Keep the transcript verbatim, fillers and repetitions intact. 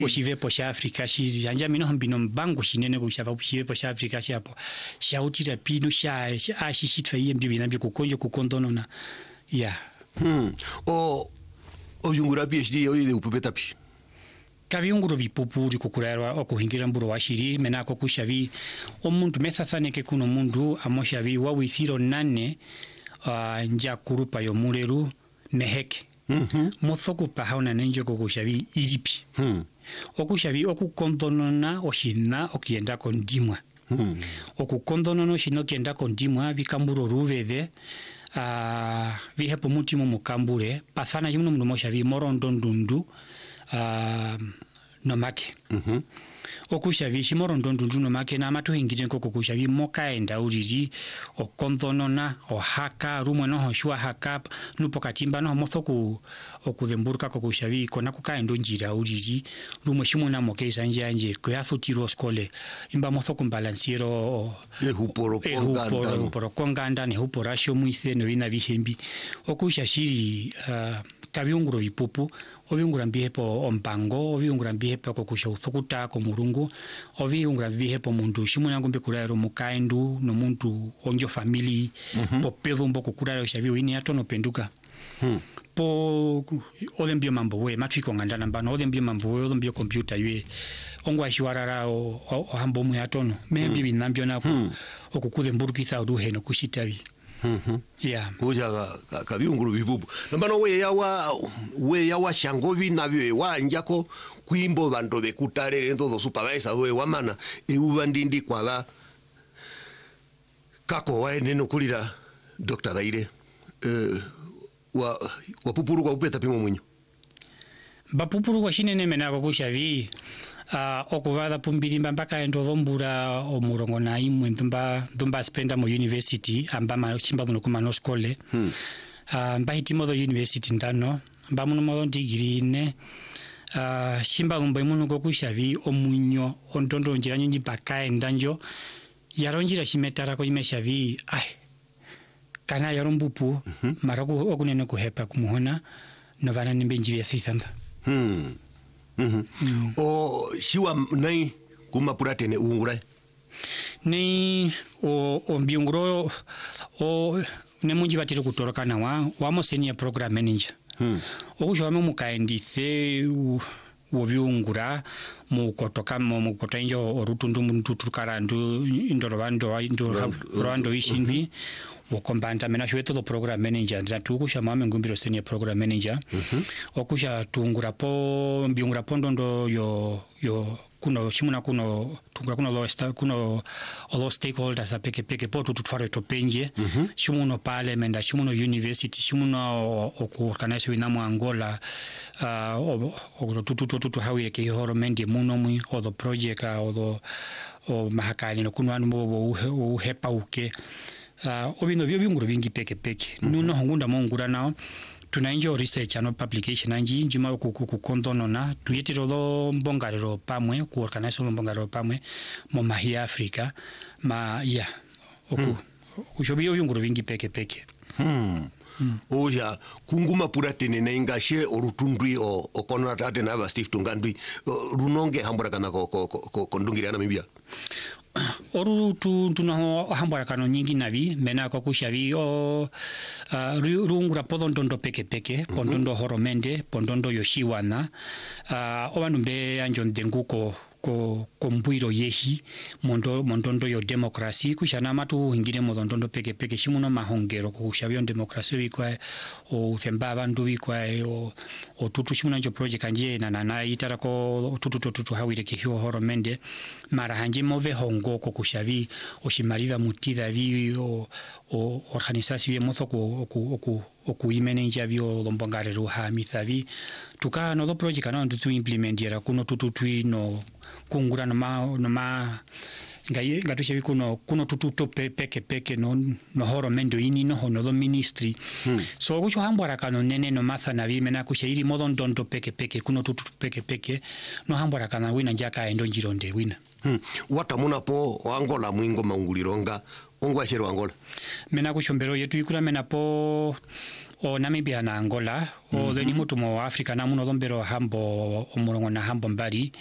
oshivepo sha Afrika shi anja mino hambino mbango shinene kushava oshivepo sha Afrika shapo shautira pino sha ashishitwa yembi binambi kukonjo kukondonona ya hmm o o yungura P H D yo ile upupeta pi kaviunguro vipupuri kukurarwa okuhingira mburo washiri menako kushavi omuntu methathaneke kuno mundu amoshavi wawithiro nane uh, nja kurupa yo muleru meheke mhm mothoku pahauna nenjo kokushavi iripi mhm okushavi okukondonona oshina okienda kondimwa mhm okukondonona oshino kienda kondimwa vikamburo ruveve uh, vihepo mutimo mukambure pathana yimno mundu moshavi morondo ndundu uh, nomake mhm mm okushavi shimorondo ndundu nomake na matu hingire nkoko kushavi mokaenda uriri okondonona ohaka rumwe no hoshwa haka nupo katimba no mothoku okudhemburuka kokushavi kona kukaenda njira uriri rumwe shimuna mokeza njanje kyathutiro skole imba mothoku balansiero ehuporo konganda ehuporo konganda ne huporasho muithe no bina bihembi okushashiri uh, kabiunguro bipupu obiungura mbihepo ompango obiungura mbihepo kokusha uthokuta ko murungu obiungura bihepo mundu shimunango mbekuraro mukaendu no muntu onjo family mm -hmm. popedo mboko kuraro shavi wini atono penduka hmm. po odembio mambo we matwiko ngandana mbano odembio mambo we odembio computer ywe ongwa shiwarara o, o, o hambo mu atono membi hmm. binambio nako hmm. okukudhe mburukitha uruhe no kushitavi mhm yeah kuja kabiunguru bibubu nambano we yawa we yawa shangovi navyo wanjako kwimbo bando bekutare endo do supervisor we wamana e ubandindi kwala kako wa neno kulira Doctor Daire eh wa wapupuru kwa upeta pimo mwenyo bapupuru kwa shinene menako kushavi uh, okuvada pumbirimba mpaka endo dhombura omurongo na imwe ndumba ndumba spenda mo university amba machimba no kuma no skole hmm. uh, mba hitimo do university ndano mba muno mo degree ne uh, shimba umba muno kokushavi omunyo ondondo njira nyingi paka endanjo yaronjira shimetara ko imeshavi ai kana yarombupu mm -hmm. marako okunene kuhepa kumuhona no vana nimbenji ya thithamba hmm mhm mm o shiwa nai kuma puratene ungura ni o o mbiunguro o ne munji batire kutorokana wa wamo senior program manager hmm okusho mu mukaendithe wo biungura mu kotoka mu kotenjo orutundu muntu tukarandu indorobando indo rwando ishimbi wokombanta mena shweto do program manager ndatukusha mame ngumbiro senior program manager mhm okusha tungura po mbiungura pondondo yo yo kuno chimuna kuno tungura kuno lo sta kuno all stakeholders apeke peke po tutufare to penje mm-hmm. chimuno parliament chimuno university chimuno okuorganize winamo Angola uh o tutu tutu hawire ke horomende muno mu o do project o do o mahakali no kuno anu bo hepa uke uh obino byo byunguro bingi peke peke mm-hmm. nuno hongunda mongura nao tunainjo research ano publication anji njima kukondonona tuyetiro lo mbongarero pamwe ku organize lo mbongarero pamwe mo mahi Africa ma ya oku hmm. kushobiyo byunguro bingi peke peke hmm hmm. oja kunguma puratene na ingashe orutundwi o okona tate na Steve Tungandwi runonge hambura kana ko ko kondungira na Namibia oru tu tuno hambura kano nyingi navi mena ko kushavi o uh, rungura podondondo peke peke pondondo horomende pondondo yoshiwana uh, obanumbe anjon denguko ko kombuiro yehi mondo mondondo yo democracy kushana matu hingire modondondo peke peke shimuno mahongero kushavyo democracy bikwa o themba abandu bikwa o o tutu shimuna njo project anje na na itara ko tutu tutu hawire ke hiyo horomende mara hanje move hongo ko kushavi o shimariva mutida vi o o organisation yemoso ko ko ko okuimenenja byo lombongarero ha mithavi tuka no do project kana ndu implementera kuno tututwi no kungura no ma no ma ngai ngatushe bikuno kuno tututo peke peke no no horomendo ini no no do ministry hmm. so kusho hambwara kano nene no matha na bimena kushairi modondondo peke peke kuno tututo peke peke no hambwara kana wina njaka endo njironde wina hmm. watamuna po Angola mwingo maungulironga ongwa shero Angola mena kushombero yetu ikura mena po o Namibia na Angola o theni mutumo wa Africa na muno thombero hambo omulongo na hambo mbari